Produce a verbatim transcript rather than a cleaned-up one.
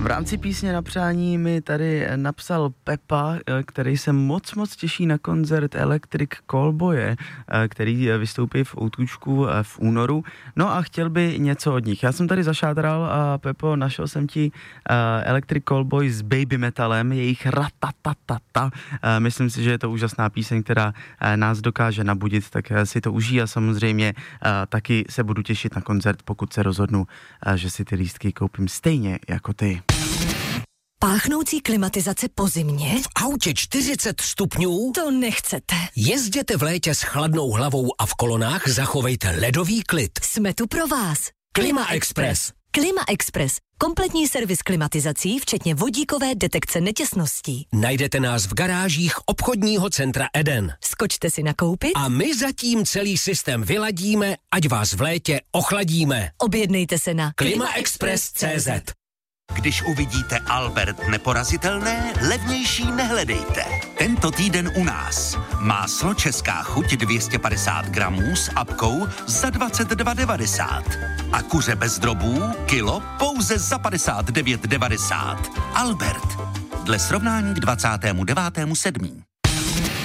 V rámci písně na přání mi tady napsal Pepa, který se moc moc těší na koncert Electric Callboye, který vystoupí v Outučku v únoru. No a chtěl by něco od nich. Já jsem tady zašátral a Pepo, našel jsem ti Electric Callboy s baby metalem, jejich ratatatata. Myslím si, že je to úžasná píseň, která nás dokáže nabudit, tak si to užij a samozřejmě taky se budu těšit na koncert, pokud se rozhodnu, že si ty lístky koupím stejně jako ty. Páchnoucí klimatizace po zimě? V autě čtyřicet stupňů? To nechcete. Jezděte v létě s chladnou hlavou a v kolonách zachovejte ledový klid. Jsme tu pro vás. Klima Express. Klima Express. Kompletní servis klimatizací, včetně vodíkové detekce netěsností. Najdete nás v garážích obchodního centra Eden. Skočte si nakoupit a my zatím celý systém vyladíme, ať vás v létě ochladíme. Objednejte se na klima express tečka cé zet. Když uvidíte Albert neporazitelné, levnější nehledejte. Tento týden u nás. Máslo Česká chuť dvě stě padesát gramů s apkou za dvacet dva devadesát. A kuře bez drobů kilo pouze za padesát devět devadesát. Albert. Dle srovnání k dvacátému devátému sedmého